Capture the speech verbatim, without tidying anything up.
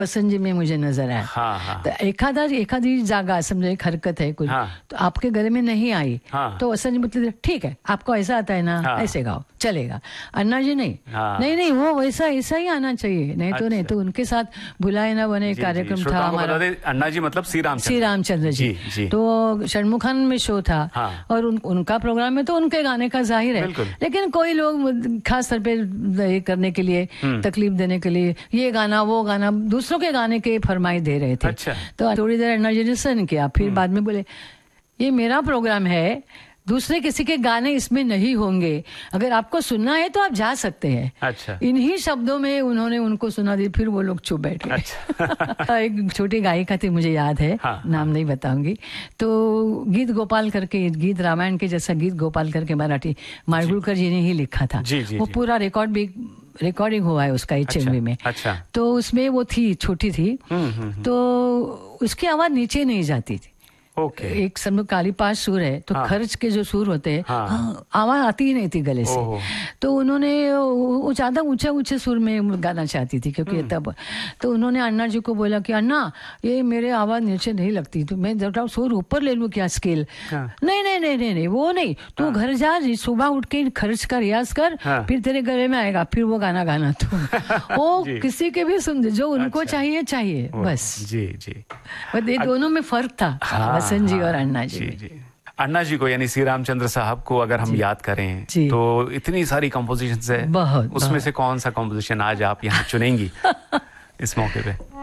वसंत जी में मुझे नजर आया। हाँ, हाँ. तो एखादा एखादी जागा समझो एक हरकत है कुछ, हाँ. तो आपके गले में नहीं आई, हाँ. तो वसंत जी मतलब ठीक है आपको ऐसा आता है ना, हाँ. ऐसे गाओ चलेगा। अन्ना जी नहीं, हाँ. नहीं नहीं वो वैसा ऐसा ही आना चाहिए, नहीं तो नहीं। तो उनके साथ भुलाए ना बने कार्यक्रम था हमारा। अन्ना जी मतलब श्री रामचंद्र श्री रामचंद्र जी, जी। तो षणमुखान में शो था, हाँ. और उन, उनका प्रोग्राम में तो उनके गाने का जाहिर है, लेकिन कोई लोग खास तौर पे करने के लिए, तकलीफ देने के लिए ये गाना वो गाना दूसरों के गाने के फरमाइश दे रहे थे। अच्छा। तो थोड़ी देर अन्ना जी ने सुन किया, फिर बाद में बोले ये मेरा प्रोग्राम है, दूसरे किसी के गाने इसमें नहीं होंगे, अगर आपको सुनना है तो आप जा सकते हैं। अच्छा। इन्हीं शब्दों में उन्होंने उनको सुना दी, फिर वो लोग चुप बैठ गए। अच्छा। एक छोटी गायिका थी मुझे याद है, हाँ, नाम हाँ. नहीं बताऊंगी। तो गीत गोपाल करके, गीत रामायण के जैसा गीत गोपाल करके मराठी माडगुळकर जी ने ही लिखा था। जी, जी, वो जी. पूरा रिकॉर्ड भी रिकॉर्डिंग हुआ है उसका एच एम वी में। अच्छा। तो उसमें वो थी, छोटी थी, हुँ, हुँ, हुँ. तो उसकी आवाज नीचे नहीं जाती थी। ओके। एक समझो काली पास सुर है, तो हाँ. खर्च के जो सुर होते हैं, हाँ. हाँ, आवाज आती ही नहीं थी गले से। तो उन्होंने वो ज्यादा ऊंचे ऊंचे सुर में गाना चाहती थी, क्योंकि तब तो उन्होंने अन्ना जी को बोला कि अन्ना ये मेरे आवाज नीचे नहीं लगती, तो मैं जब सुर ऊपर ले लूं क्या स्केल? हाँ. नहीं नहीं नहीं नहीं नहीं वो नहीं, तू हाँ. घर जा, सुबह उठ के खर्च का रियाज कर, हाँ. फिर तेरे गले में आएगा, फिर वो गाना गाना। तो वो किसी के भी सुन, जो उनको अच्छा। चाहिए चाहिए बस। जी जी। ये दोनों में फर्क था, वसंत जी और अन्ना जी, जी, जी। अन्ना जी को यानी श्री रामचंद्र साहब को अगर हम याद करें तो इतनी सारी कंपोजिशंस है, बहुत, उसमें बहुत। से कौन सा कंपोजिशन आज आप यहाँ चुनेंगी इस मौके पे?